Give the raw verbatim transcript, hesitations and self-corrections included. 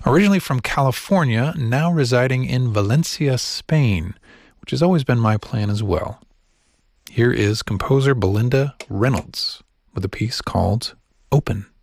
Originally from California, now residing in Valencia, Spain, which has always been my plan as well. Here is composer Belinda Reynolds with a piece called Open.